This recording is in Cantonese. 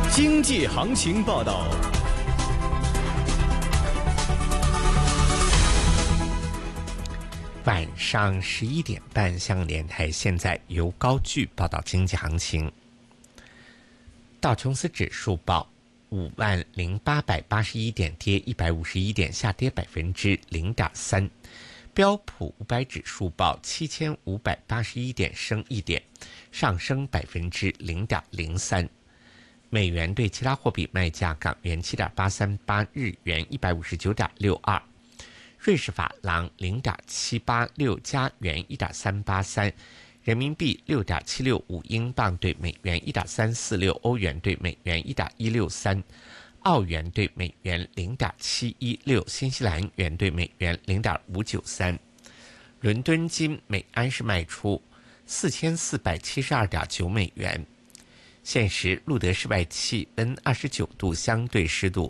经济行情报道。 晚上11点半，香港电台现在由高炬报道经济行情。道琼斯指数报50881点，跌151点，下跌0.3%。标普500指数报7581点，升1点，上升0.03%。美元对其他货币卖价：港元7.838，日元159.62。瑞士法郎0.786，加元1.383，人民币6.765，英镑对美元1.346，欧元对美元1.163，澳元对美元0.716，新西兰元对美元0.593。伦敦金每安士卖出4472.9美元。现时录得室外气温29度，相对湿度